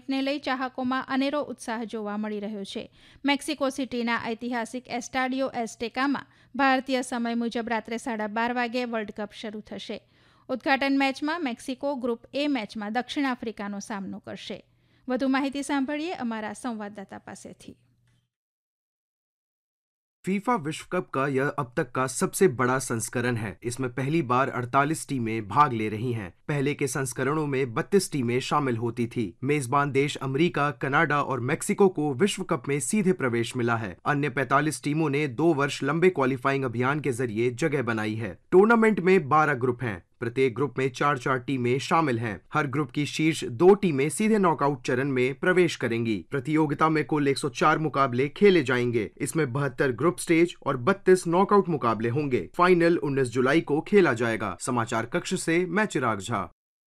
જીતને લઈ ચાહકોમાં અનેરો ઉત્સાહ જોવા મળી રહ્યો છે. મેક્સિકો સિટીના ઐતિહાસિક એસ્ટાડિયો એઝટેકામાં ભારતીય સમય મુજબ રાત્રે 12:30 વાગે વર્લ્ડ કપ શરૂ થશે. ઉદ્ઘાટન મેચમાં મેક્સિકો ગ્રુપ એ મેચમાં દક્ષિણ આફ્રિકાનો સામનો કરશે. વધુ માહિતી સાંભળીએ અમારા સંવાદદાતા પાસેથી. फीफा विश्व कप का यह अब तक का सबसे बड़ा संस्करण है। इसमें पहली बार 48 टीमें भाग ले रही हैं। पहले के संस्करणों में 32 टीमें शामिल होती थी। मेजबान देश अमेरिका, कनाडा और मेक्सिको को विश्व कप में सीधे प्रवेश मिला है। अन्य 45 टीमों ने 2 वर्ष लंबे क्वालिफाइंग अभियान के जरिए जगह बनाई है। टूर्नामेंट में 12 ग्रुप हैं। प्रत्येक ग्रुप में 4-4 टीमें शामिल हैं। हर ग्रुप की शीर्ष 2 टीमें सीधे नॉकआउट चरण में प्रवेश करेंगी। प्रतियोगिता में कुल 104 मुकाबले खेले जाएंगे। इसमें 72 ग्रुप स्टेज और 32 नॉकआउट मुकाबले होंगे। फाइनल 19 जुलाई को खेला जाएगा। समाचार कक्ष से मैं चिराग झा।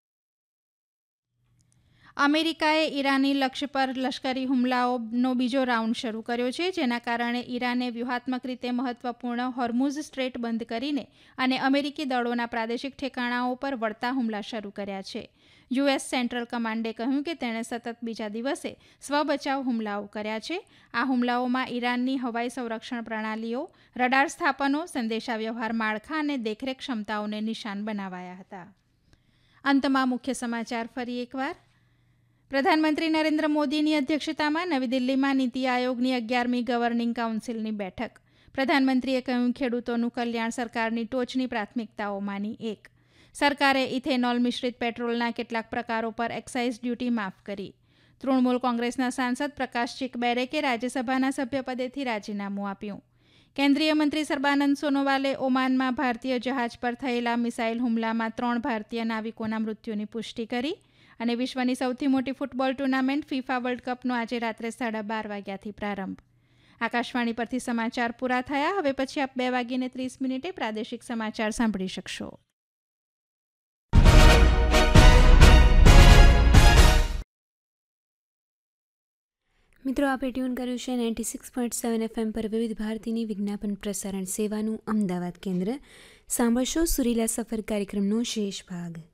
અમેરિકાએ ઈરાની લક્ષ્ય પર લશ્કરી હુમલાઓનો બીજો રાઉન્ડ શરૂ કર્યો છે, જેના કારણે ઈરાને વ્યૂહાત્મક રીતે મહત્વપૂર્ણ હોર્મુઝ સ્ટ્રેટ બંધ કરીને અને અમેરિકી દળોના પ્રાદેશિક ઠેકાણાઓ પર વળતા હુમલા શરૂ કર્યા છે. યુએસ સેન્ટ્રલ કમાન્ડે કહ્યું કે તેણે સતત બીજા દિવસે સ્વબચાવ હુમલાઓ કર્યા છે. આ હુમલાઓમાં ઈરાનની હવાઈ સંરક્ષણ પ્રણાલીઓ, રડાર સ્થાપનો, સંદેશાવ્યવહાર માળખા અને દેખરેખ ક્ષમતાઓને નિશાન બનાવાયા હતા. અંતમાં મુખ્ય સમાચાર ફરી એકવાર. પ્રધાનમંત્રી નરેન્દ્ર મોદીની અધ્યક્ષતામાં નવી દિલ્હીમાં નીતિ આયોગની 11મી ગવર્નિંગ કાઉન્સિલની બેઠક. પ્રધાનમંત્રીએ કહ્યું ખેડૂતોનું કલ્યાણ સરકારની ટોચની પ્રાથમિકતાઓમાંની એક. સરકારે ઇથેનોલ મિશ્રિત પેટ્રોલના કેટલાક પ્રકારો પર એક્સાઇઝ ડ્યુટી માફ કરી. તૃણમૂલ કોંગ્રેસના સાંસદ પ્રકાશ ચિકબેરેકે રાજ્યસભાના સભ્યપદેથી રાજીનામું આપ્યું. કેન્દ્રીય મંત્રી સર્બાનંદ સોનોવાલે ઓમાનમાં ભારતીય જહાજ પર થયેલા મિસાઇલ હુમલામાં 3 ભારતીય નાવિકોના મૃત્યુની પુષ્ટિ કરી. અને વિશ્વની સૌથી મોટી ફૂટબોલ ટુર્નામેન્ટ ફીફા વર્લ્ડ કપનો આજે રાત્રે 12:30 વાગ્યાથી પ્રારંભ. આકાશવાણી પરથી સમાચાર પૂરા થયા. હવે પછી આપ 2:30 પ્રાદેશિક સમાચાર સાંભળી શકશો. મિત્રો, આપે ટ્યુન કર્યું છે 96.7 FM પર વિવિધ ભારતીની વિજ્ઞાપન પ્રસારણ સેવાનું અમદાવાદ કેન્દ્ર. સાંભળશો સુરીલા સફર કાર્યક્રમનો શેષ ભાગ.